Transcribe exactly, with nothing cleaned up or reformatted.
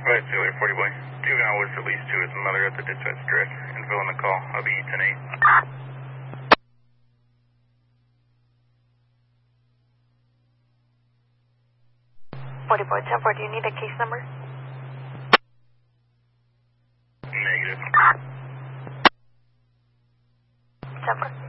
Advise Sailor forty boy. Two now was at least two is the mother at the dispatch direct. Info on the call. I'll be ten eight. forty boy, ten four, do you need a case number? Negative. ten four.